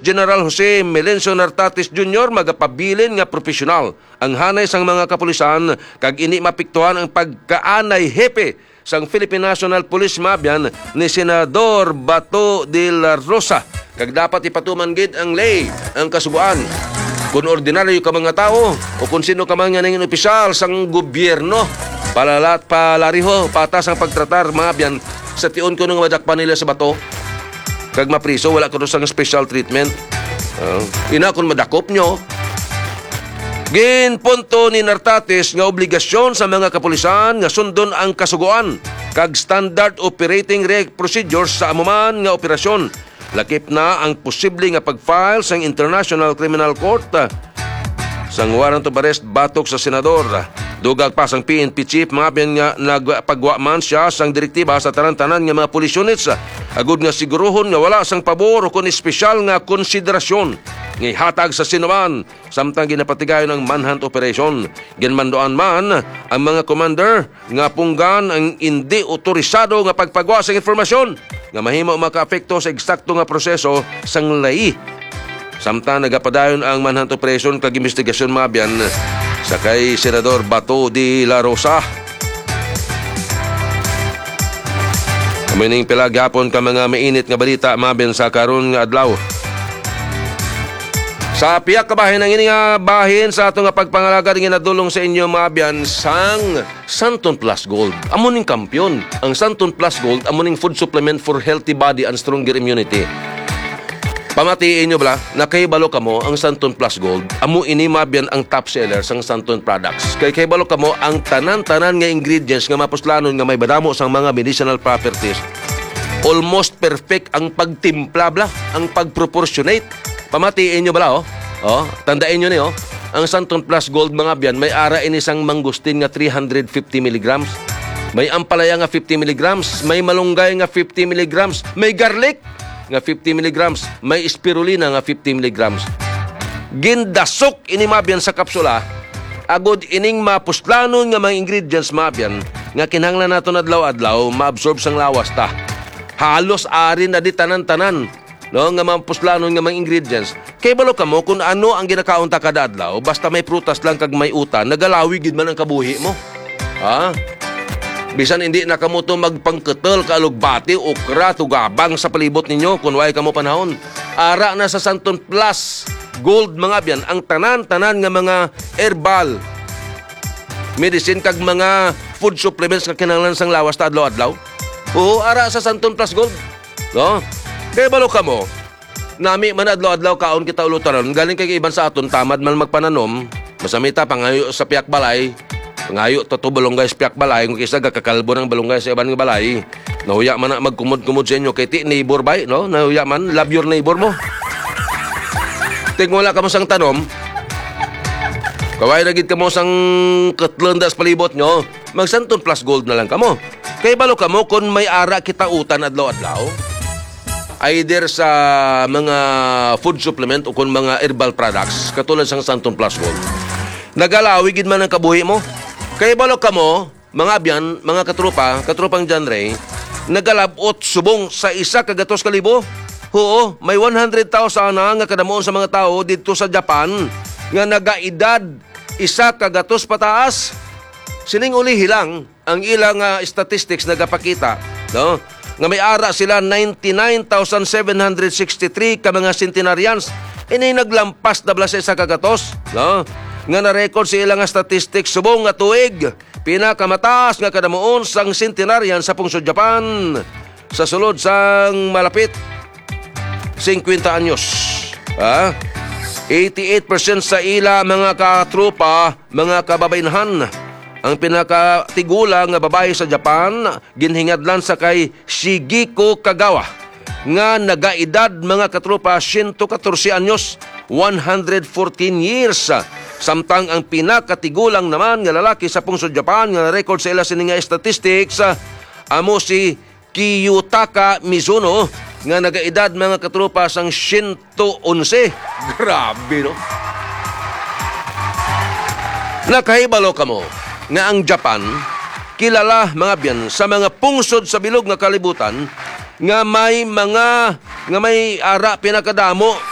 General Jose Melencio Nartates Jr. magapabilin nga profesional ang hanay sang mga kapulisan kag ini mapiktuhan ang pagkaanay hepe sang Philippine National Police Mabyan ni Senador Bato de la Rosa kag dapat ipatuman gid ang lay ang kasubuan kung ordinaryo ka mga tao o kung sino ka mga nanging opisyal sang gobyerno palariho patas ang pagtratar Mabyan sa tion ko nung madakpan nila sa bato kag mapriso wala ko sang special treatment ina kung madakop nyo ginpunto ni Nartates nga obligasyon sa mga kapulisan nga sundon ang kasugoan kag standard operating procedures sa amuman nga operasyon lakip na ang posible nga pag-file sa International Criminal Court sang warrant of arrest batok sa senador. Dugag pa sang PNP chief Mabyan nga nagpagwa man siya sang direktiba sa tanan-tanan nga mga police units agud nga siguruhon nga wala sang pabor o kun espesyal nga konsiderasyon nga ihatag sa sinuman samtang ginapatigayon ang manhunt operation. Ginmandoan man ang mga commander nga punggan ang hindi otorisado nga pagpagwa sa informasyon nga mahimo makaapekto sa eksakto nga proseso sang lahi. Samtang nagapadayon ang manhunt operation kag investigasyon Mabyan sa kay Senador Bato de la Rosa. Kamining pilaghapon ka mga mainit nga balita Mabyan sa karon nga adlaw. Sa piyak kabahin ang ini nga bahin sa ato nga pagpangalagad nga nadulong sa inyo Mabyan sang Santon Plus Gold. Amuning kampyon. Ang Santon Plus Gold amuning food supplement for healthy body and stronger immunity. Pamatiin nyo bala, nakahibalo ka mo ang Santon Plus Gold. Amo ini Mabyan ang top seller sang Santon products. Kahibalo ka mo ang tanan-tanan nga ingredients nga mapuslanon nga may badamo sang mga medicinal properties. Almost perfect ang pagtimpla bala, ang pagproportionate. Pamatiin nyo bala tandain nyo ni ang Santon Plus Gold Mabyan may ara ini sang mangustin nga 350 mg. May ampalaya nga 50 mg, may malunggay nga 50 mg, may garlic nga 50 mg, may spirulina nga 50 mg. Gindasok ini Mabyan sa kapsula agud ining mapuslanon nga mga ingredients Mabyan nga kinahanglan nato adlaw-adlaw maabsorb sang lawas ta. Halos ari na di tanan-tanan nga mapuslanon nga mga ingredients. Kay balo ka mo kung ano ang ginakaon ta kada adlaw basta may prutas lang kag may utan nagalawi gid man ang kabuhi mo. Bisan hindi na kamo to magpangketel kalugbati o okra tugabang sa palibot ninyo kung way kamo panahon. Ara na sa Santon Plus Gold Mabyan ang tanan-tanan nga mga herbal medicine kag mga food supplements nga kinahanglan sang lawas ta adlaw-adlaw. Oo, ara sa Santon Plus Gold. Kaya balo ka mo, nami man adlaw-adlaw kaon kita ulutaron galing kay iban sa aton tamad man magpananom, masamita pangayo sa piyak balay. Ngayo to balunggay sa piyak balay kung kisa gakakalbo ng balunggay sa iban nga balay. Nahuya man na magkumod-kumod sa inyo kay ti neighbor bay, no? Nahuya man, love your neighbor mo. Tingwala ka mo sang tanom. Kaway nagid ka mo sang katlandas palibot nyo, mag Santon Plus Gold na lang ka mo. Kay balo ka mo kung may ara kita utan adlaw-adlaw. Either sa mga food supplement o kung mga herbal products katulad sang Santon Plus Gold. Nagalawi gid man ang kabuhi mo. Kay balo ka mo, mga abyan, mga katropang John Ray, nagalabot subong sa 1,200,000. Oo, may 100,000 na nga kadamoon sa mga tao dito sa Japan nga nagaedad 1,200 pataas. Sining ulihi lang ang ilang statistics nagapakita, no? Nga may ara sila 99,763 ka mga centenarians. Ini naglampas na blas sa kagatos, no? Nga na-record sa ilang statistics subong nga tuig pinakamataas nga kadamoon sang centenarian sa pungsod Japan sa sulod sang malapit 50 anyos. 88% sa ila mga katropa, mga kababaynhan. Ang pinakatigula nga babae sa Japan ginhingadlan sa kay Shigeko Kagawa nga nagaedad mga katropa 114 anyos, 114 years. Samtang ang pinakatigulang naman nga lalaki sa pungsod Japan nga record sa ila sining statistics amo si Kiyotaka Mizuno nga nagaedad mga katropa sang 111. Grabe, no? Nakahibalo ka mo nga ang Japan kilala mga biyan sa mga pungsod sa bilog nga kalibutan nga may ara pinakadamo